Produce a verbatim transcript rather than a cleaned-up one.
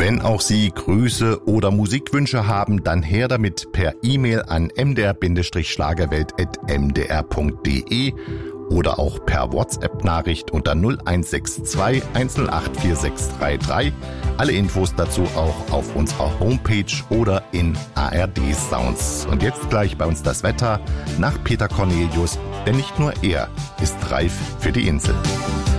Wenn auch Sie Grüße oder Musikwünsche haben, dann her damit per E-Mail an m d r schlagerwelt at m d r punkt d e oder auch per WhatsApp-Nachricht unter null eins sechs zwei eins null acht vier sechs drei drei. Alle Infos dazu auch auf unserer Homepage oder in A R D Sounds. Und jetzt gleich bei uns das Wetter nach Peter Cornelius, denn nicht nur er ist reif für die Insel.